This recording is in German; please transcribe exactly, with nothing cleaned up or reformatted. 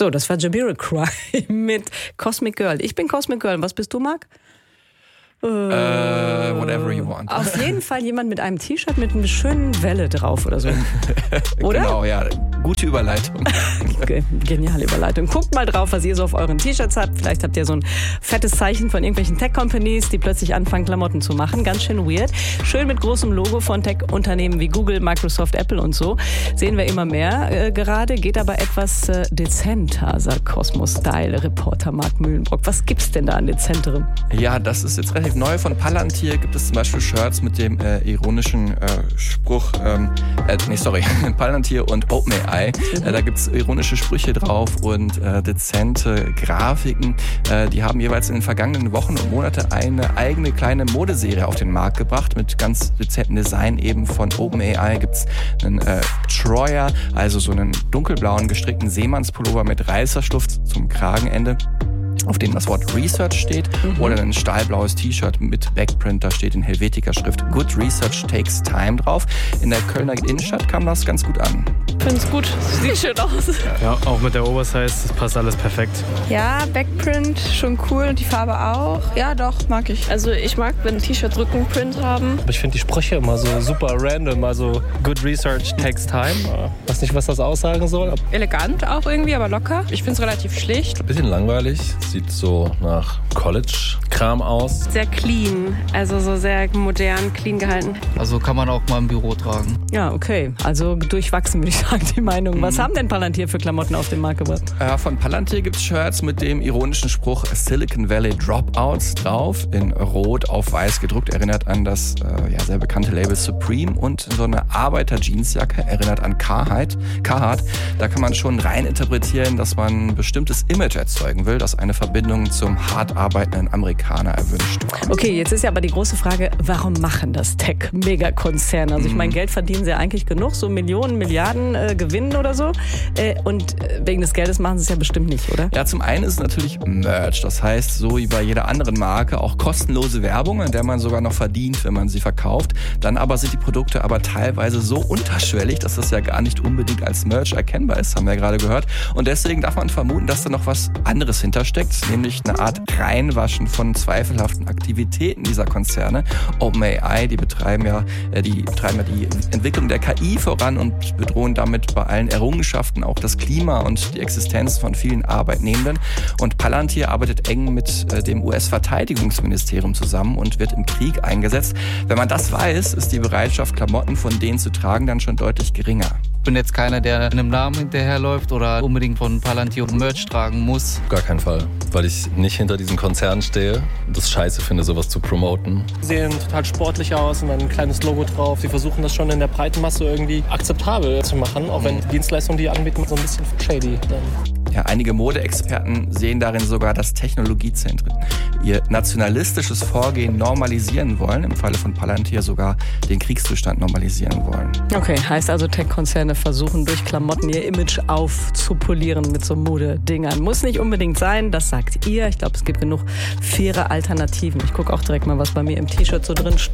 So, das war Jamiroquai mit Cosmic Girl. Ich bin Cosmic Girl. Was bist du, Marc? Uh, whatever you want. Auf jeden Fall jemand mit einem T-Shirt mit einer schönen Welle drauf oder so. Oder? Genau, ja. Gute Überleitung. Geniale Überleitung. Guckt mal drauf, was ihr so auf euren T-Shirts habt. Vielleicht habt ihr so ein fettes Zeichen von irgendwelchen Tech-Companies, die plötzlich anfangen, Klamotten zu machen. Ganz schön weird. Schön mit großem Logo von Tech-Unternehmen wie Google, Microsoft, Apple und so. Sehen wir immer mehr äh, gerade. Geht aber etwas äh, dezenter, sagt Cosmo-Style-Reporter Marc Mühlenbrock. Was gibt's denn da an dezenterem? Ja, das ist jetzt relativ neu. Von Palantir gibt es zum Beispiel Shirts mit dem äh, ironischen äh, Spruch, ähm, äh, nee, sorry, Palantir und OpenAI. Mhm. Äh, da gibt's ironische Sprüche drauf und äh, dezente Grafiken. Äh, die haben jeweils in den vergangenen Wochen und Monaten eine eigene kleine Modeserie auf den Markt gebracht mit ganz dezentem Design. Eben von OpenAI gibt's einen äh, Troyer, also so einen dunkelblauen gestrickten Seemannspullover mit Reißverschluss zum Kragenende, auf dem das Wort Research steht, mhm. oder ein stahlblaues T-Shirt mit Backprint, da steht in Helvetica-Schrift Good Research Takes Time drauf. In der Kölner Innenstadt kam das ganz gut an. Ich finde es gut, sieht schön aus. Ja, auch mit der Oversize, das passt alles perfekt. Ja, Backprint, schon cool und die Farbe auch. Ja, doch, mag ich. Also ich mag, wenn T-Shirts Rückenprint haben. Ich finde die Sprüche immer so super random, also Good Research Takes Time. Ich weiß nicht, was das aussagen soll. Elegant auch irgendwie, aber locker. Ich finde es relativ schlicht. Bisschen langweilig. Sieht so nach College-Kram aus. Sehr clean, also so sehr modern, clean gehalten. Also kann man auch mal im Büro tragen. Ja, okay. Also durchwachsen, würde ich sagen, die Meinung. Was mhm. haben denn Palantir für Klamotten auf den Markt gebracht? Äh, von Palantir gibt es Shirts mit dem ironischen Spruch Silicon Valley Dropouts drauf, in rot auf weiß gedruckt. Erinnert an das äh, ja, sehr bekannte Label Supreme. Und so eine Arbeiter-Jeansjacke erinnert an Carhartt. Carhartt. Da kann man schon rein interpretieren, dass man ein bestimmtes Image erzeugen will, das eine Verbindung zum hart arbeitenden Amerikaner erwünscht. Okay, jetzt ist ja aber die große Frage, warum machen das Tech-Megakonzerne? Also ich meine, Geld verdienen sie ja eigentlich genug, so Millionen, Milliarden äh, Gewinnen oder so. Äh, und wegen des Geldes machen sie es ja bestimmt nicht, oder? Ja, zum einen ist es natürlich Merch. Das heißt, so wie bei jeder anderen Marke, auch kostenlose Werbung, an der man sogar noch verdient, wenn man sie verkauft. Dann aber sind die Produkte aber teilweise so unterschwellig, dass das ja gar nicht unbedingt als Merch erkennbar ist, haben wir ja gerade gehört. Und deswegen darf man vermuten, dass da noch was anderes hintersteckt, nämlich eine Art Reinwaschen von zweifelhaften Aktivitäten dieser Konzerne. OpenAI, die betreiben ja, äh, die betreiben ja die Entwicklung der K I voran und bedrohen damit bei allen Errungenschaften auch das Klima und die Existenz von vielen Arbeitnehmenden. Und Palantir arbeitet eng mit äh, dem U S-Verteidigungsministerium zusammen und wird im Krieg eingesetzt. Wenn man das weiß, ist die Bereitschaft, Klamotten von denen zu tragen, dann schon deutlich geringer. Ich bin jetzt keiner, der einem Namen hinterherläuft oder unbedingt von Palantir Merch tragen muss. Auf gar keinen Fall, weil ich nicht hinter diesen Konzernen stehe und das scheiße finde, sowas zu promoten. Sie sehen total sportlich aus und dann ein kleines Logo drauf. Sie versuchen das schon in der breiten Masse irgendwie akzeptabel zu machen, auch wenn die Dienstleistungen, die anbieten, so ein bisschen shady dann. Ja, einige Modeexperten sehen darin sogar, dass Technologiezentren ihr nationalistisches Vorgehen normalisieren wollen, im Falle von Palantir sogar den Kriegszustand normalisieren wollen. Okay, heißt also, Tech-Konzerne versuchen durch Klamotten ihr Image aufzupolieren mit so Modedingern. Muss nicht unbedingt sein, das sagt ihr. Ich glaube, es gibt genug faire Alternativen. Ich gucke auch direkt mal, was bei mir im T-Shirt so drin steht.